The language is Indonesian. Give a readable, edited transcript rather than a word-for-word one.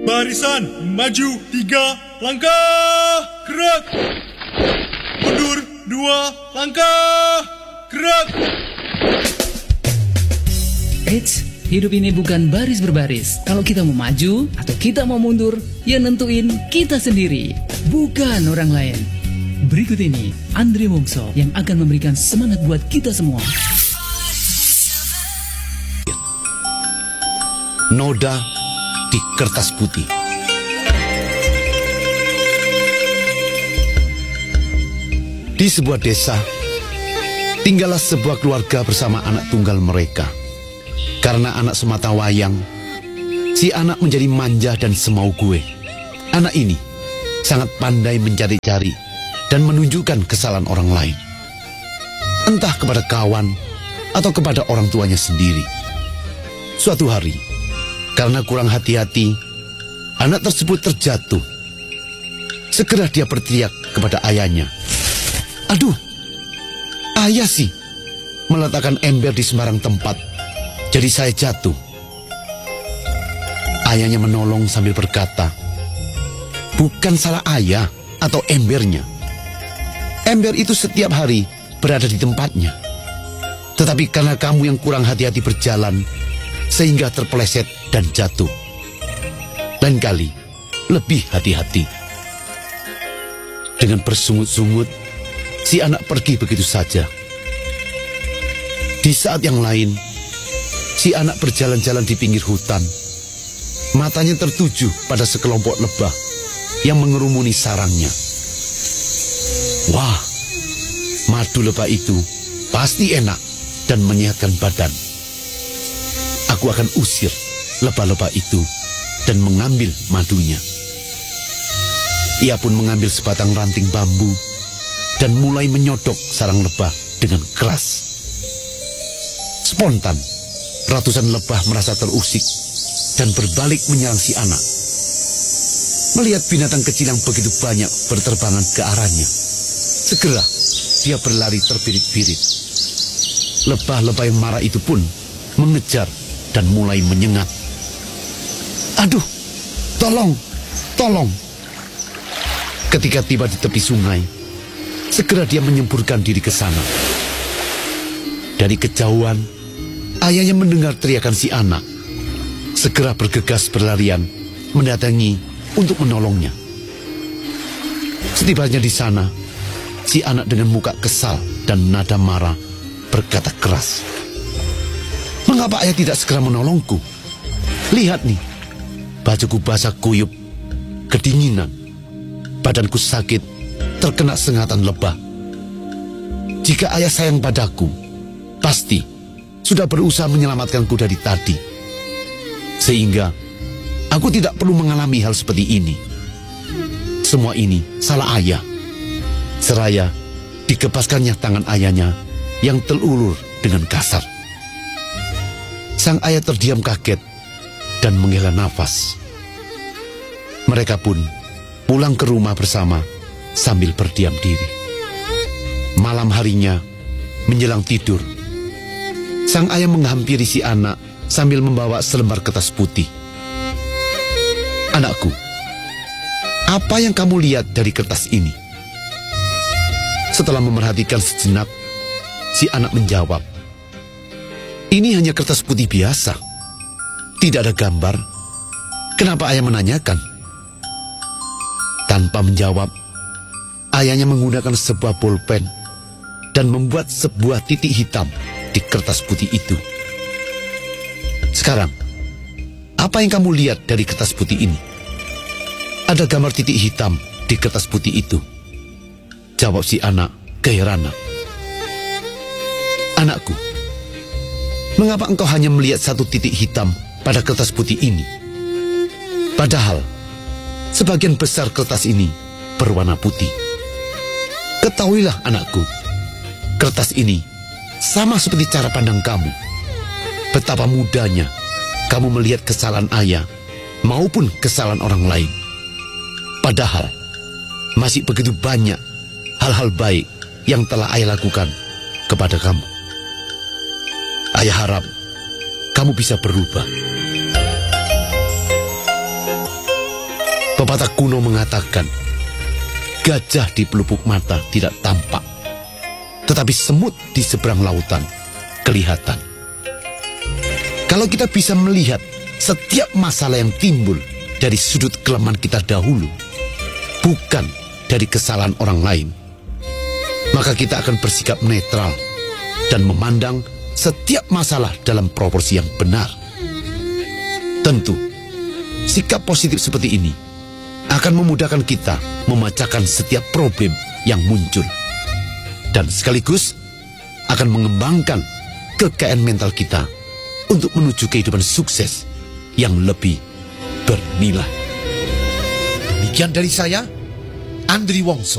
Barisan, maju 3 langkah, gerak. Mundur 2 langkah, gerak. Eits, hidup ini bukan baris berbaris. Kalau kita mau maju atau kita mau mundur, yang nentuin kita sendiri, bukan orang lain. Berikut ini Andre Mongso yang akan memberikan semangat buat kita semua. Noda di kertas putih. Di sebuah desa, tinggallah sebuah keluarga bersama anak tunggal mereka. Karena anak semata wayang, si anak menjadi manja dan semau gue. Anak ini sangat pandai mencari-cari dan menunjukkan kesalahan orang lain. Entah kepada kawan atau kepada orang tuanya sendiri. Suatu hari, karena kurang hati-hati, anak tersebut terjatuh. Segera dia berteriak kepada ayahnya. Aduh, ayah sih meletakkan ember di sembarang tempat, jadi saya jatuh. Ayahnya menolong sambil berkata, bukan salah ayah atau embernya. Ember itu setiap hari berada di tempatnya. Tetapi karena kamu yang kurang hati-hati berjalan, sehingga terpeleset dan jatuh. Lain kali, lebih hati-hati. Dengan bersungut-sungut, si anak pergi begitu saja. Di saat yang lain, si anak berjalan-jalan di pinggir hutan. Matanya tertuju pada sekelompok lebah yang mengerumuni sarangnya. Wah, madu lebah itu pasti enak dan menyehatkan badan. Aku akan usir lebah-lebah itu dan mengambil madunya. Ia pun mengambil sebatang ranting bambu dan mulai menyodok sarang lebah dengan keras. Spontan, ratusan lebah merasa terusik dan berbalik menyerang si anak. Melihat binatang kecil yang begitu banyak berterbangan ke arahnya, segera dia berlari terbirit-birit. Lebah-lebah yang marah itu pun mengejar dan mulai menyengat. Aduh, tolong, tolong. Ketika tiba di tepi sungai, segera dia menyemburkan diri ke sana. Dari kejauhan, ayahnya mendengar teriakan si anak. Segera bergegas berlarian, mendatangi untuk menolongnya. Setibanya di sana, si anak dengan muka kesal dan nada marah berkata keras, mengapa ayah tidak segera menolongku? Lihat nih, bajuku basah kuyup, kedinginan, badanku sakit, terkena sengatan lebah. Jika ayah sayang padaku, pasti sudah berusaha menyelamatkanku dari tadi. Sehingga aku tidak perlu mengalami hal seperti ini. Semua ini salah ayah. Seraya dikepaskannya tangan ayahnya yang terulur dengan kasar. Sang ayah terdiam kaget dan menghela nafas. Mereka pun pulang ke rumah bersama sambil berdiam diri. Malam harinya, menjelang tidur, sang ayah menghampiri si anak sambil membawa selembar kertas putih. Anakku, apa yang kamu lihat dari kertas ini? Setelah memerhatikan sejenak, si anak menjawab, ini hanya kertas putih biasa. Tidak ada gambar. Kenapa ayah menanyakan? Tanpa menjawab, ayahnya menggunakan sebuah pulpen dan membuat sebuah titik hitam di kertas putih itu. Sekarang, apa yang kamu lihat dari kertas putih ini? Ada gambar titik hitam di kertas putih itu. Jawab si anak keheranan. Anakku, mengapa engkau hanya melihat satu titik hitam pada kertas putih ini? Padahal, sebagian besar kertas ini berwarna putih. Ketahuilah anakku, kertas ini sama seperti cara pandang kamu. Betapa mudahnya kamu melihat kesalahan ayah maupun kesalahan orang lain. Padahal, masih begitu banyak hal-hal baik yang telah ayah lakukan kepada kamu. Ayah harap kamu bisa berubah. Pepatah kuno mengatakan, gajah di pelupuk mata tidak tampak, tetapi semut di seberang lautan kelihatan. Kalau kita bisa melihat setiap masalah yang timbul dari sudut kelemahan kita dahulu, bukan dari kesalahan orang lain, maka kita akan bersikap netral dan memandang setiap masalah dalam proporsi yang benar. Tentu, sikap positif seperti ini akan memudahkan kita memecahkan setiap problem yang muncul, dan sekaligus akan mengembangkan kekayaan mental kita untuk menuju kehidupan sukses yang lebih bernilai. Demikian dari saya, Andri Wongso.